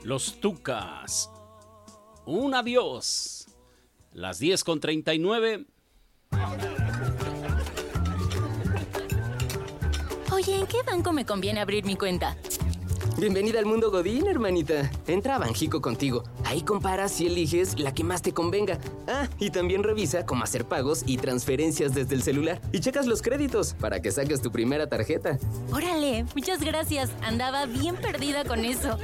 Los Tucas. Un adiós. Las 10:39. Oye, ¿en qué banco me conviene abrir mi cuenta? Bienvenida al mundo Godín, hermanita. Entra a Banjico Contigo. Ahí comparas y eliges la que más te convenga. Ah, y también revisa cómo hacer pagos y transferencias desde el celular. Y checas los créditos para que saques tu primera tarjeta. Órale, muchas gracias. Andaba bien perdida con eso.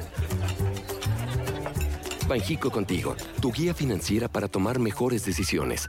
Banjico Contigo, tu guía financiera para tomar mejores decisiones.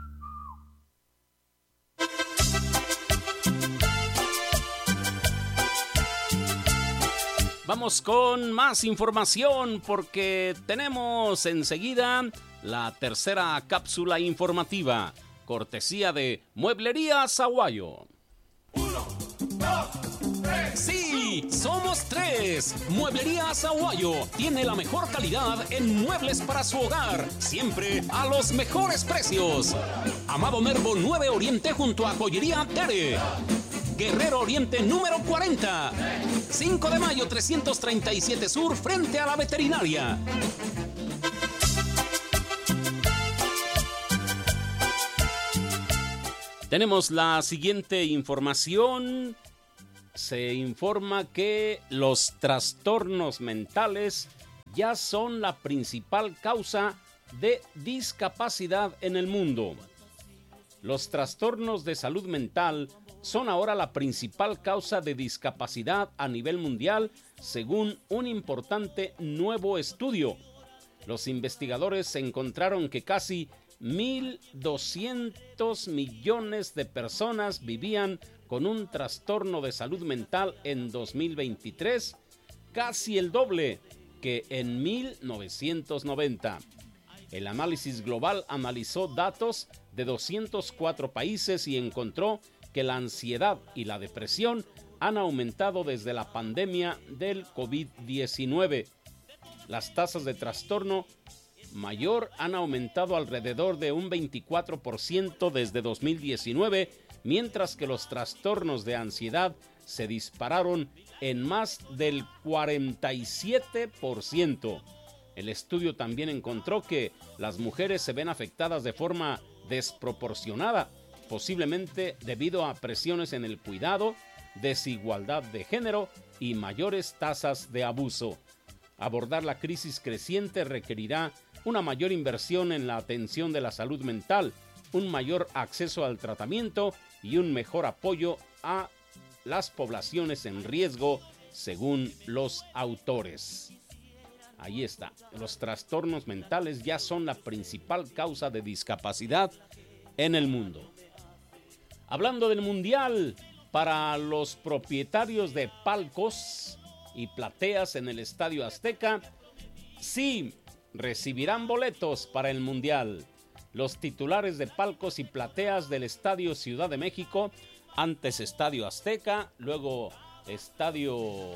Vamos con más información porque tenemos enseguida la tercera cápsula informativa, cortesía de Mueblería Saguayo. 1, 2, 3. Sí, somos 3. Mueblería Saguayo tiene la mejor calidad en muebles para su hogar, siempre a los mejores precios. Amado Nervo 9 Oriente junto a Joyería Tere. Guerrero Oriente número 40. 5 de mayo 337 Sur frente a la veterinaria. Tenemos la siguiente información. Se informa que los trastornos mentales ya son la principal causa de discapacidad en el mundo. Los trastornos de salud mental son ahora la principal causa de discapacidad a nivel mundial, según un importante nuevo estudio. Los investigadores encontraron que casi 1.200 millones de personas vivían con un trastorno de salud mental en 2023, casi el doble que en 1990. El análisis global analizó datos de 204 países y encontró que la ansiedad y la depresión han aumentado desde la pandemia del COVID-19. Las tasas de trastorno mayor han aumentado alrededor de un 24% desde 2019, mientras que los trastornos de ansiedad se dispararon en más del 47%. El estudio también encontró que las mujeres se ven afectadas de forma desproporcionada, posiblemente debido a presiones en el cuidado, desigualdad de género y mayores tasas de abuso. Abordar la crisis creciente requerirá una mayor inversión en la atención de la salud mental, un mayor acceso al tratamiento y un mejor apoyo a las poblaciones en riesgo, según los autores. Ahí está, los trastornos mentales ya son la principal causa de discapacidad en el mundo. Hablando del Mundial, para los propietarios de palcos y plateas en el Estadio Azteca, sí, recibirán boletos para el Mundial. Los titulares de palcos y plateas del Estadio Ciudad de México, antes Estadio Azteca, luego Estadio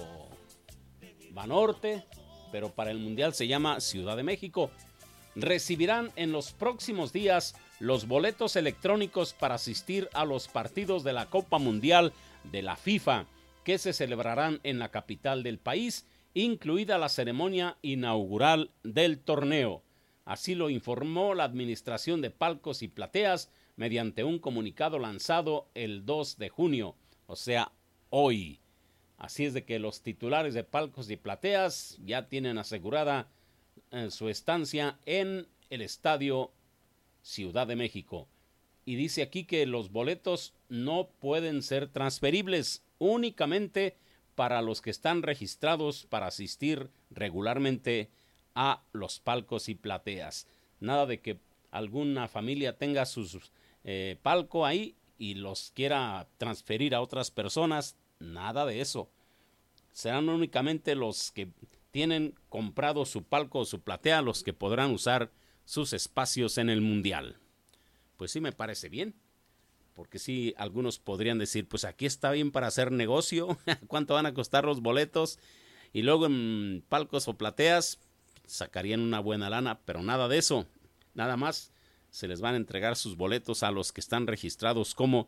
Banorte, pero para el Mundial se llama Ciudad de México, recibirán en los próximos días los boletos electrónicos para asistir a los partidos de la Copa Mundial de la FIFA, que se celebrarán en la capital del país, incluida la ceremonia inaugural del torneo. Así lo informó la Administración de Palcos y Plateas mediante un comunicado lanzado el 2 de junio, o sea, hoy. Así es de que los titulares de palcos y plateas ya tienen asegurada su estancia en el Estadio Ciudad de México. Y dice aquí que los boletos no pueden ser transferibles, únicamente para los que están registrados para asistir regularmente a los palcos y plateas. Nada de que alguna familia tenga su palco ahí y los quiera transferir a otras personas. Nada de eso. Serán únicamente los que tienen comprado su palco o su platea los que podrán usar sus espacios en el Mundial. Pues sí me parece bien, porque sí, algunos podrían decir, pues aquí está bien para hacer negocio, ¿cuánto van a costar los boletos? Y luego en palcos o plateas sacarían una buena lana, pero nada de eso. Nada más se les van a entregar sus boletos a los que están registrados como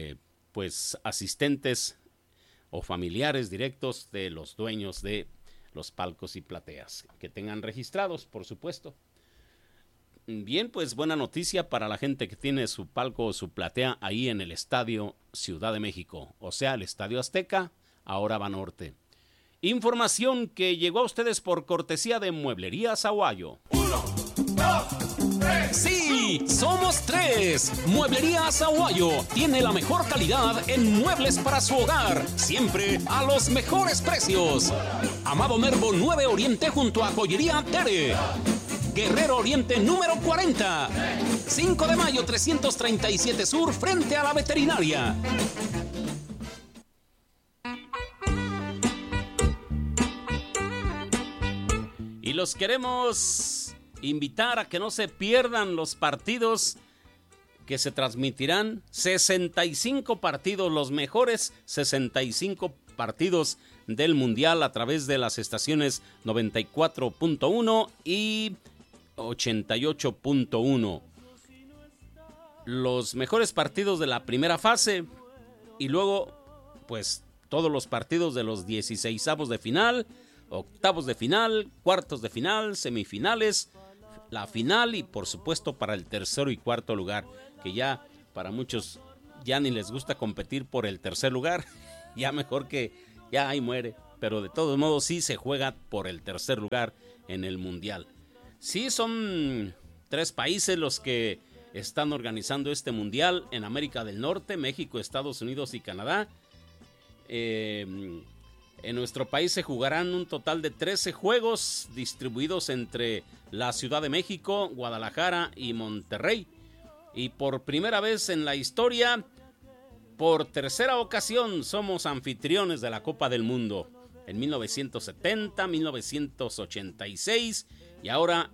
pues asistentes o familiares directos de los dueños de los palcos y plateas, que tengan registrados, por supuesto. Bien, pues buena noticia para la gente que tiene su palco o su platea ahí en el Estadio Ciudad de México, o sea, el Estadio Azteca, ahora Banorte. Información que llegó a ustedes por cortesía de Mueblerías Aguayo. 1, 2, 3. Sí, somos 3. Mueblerías Aguayo tiene la mejor calidad en muebles para su hogar, siempre a los mejores precios. Amado Nervo 9 Oriente junto a Joyería Tere. Guerrero Oriente número 40. 5 de mayo 337 Sur frente a la veterinaria. Y los queremos invitar a que no se pierdan los partidos que se transmitirán. 65 partidos, los mejores 65 partidos del Mundial a través de las estaciones 94.1 y 88.1. Los mejores partidos de la primera fase y luego pues todos los partidos de los 16avos de final, octavos de final, cuartos de final, semifinales, la final y por supuesto para el tercero y cuarto lugar, que ya para muchos ya ni les gusta competir por el tercer lugar, ya mejor que ya ahí muere, pero de todos modos sí se juega por el tercer lugar en el Mundial. Sí, son 3 países los que están organizando este Mundial en América del Norte, México, Estados Unidos y Canadá. En nuestro país se jugarán un total de 13 juegos distribuidos entre la Ciudad de México, Guadalajara y Monterrey. Y por primera vez en la historia, por tercera ocasión, somos anfitriones de la Copa del Mundo. En 1970, 1986 y ahora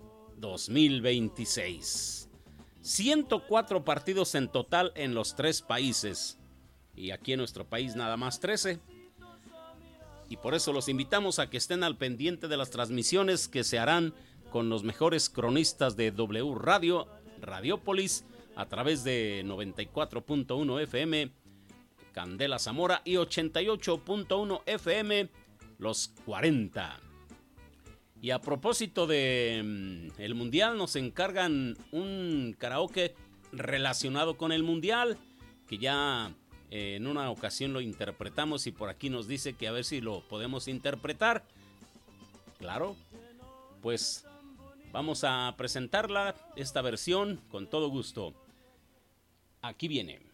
2026. 104 partidos en total en los 3 países. Y aquí en nuestro país nada más 13. Y por eso los invitamos a que estén al pendiente de las transmisiones que se harán con los mejores cronistas de W Radio, Radiópolis, a través de 94.1 FM, Candela Zamora, y 88.1 FM, Los 40. Y a propósito de el Mundial, nos encargan un karaoke relacionado con el Mundial, que ya en una ocasión lo interpretamos y por aquí nos dice que a ver si lo podemos interpretar. Claro, pues vamos a presentarla, esta versión, con todo gusto. Aquí viene.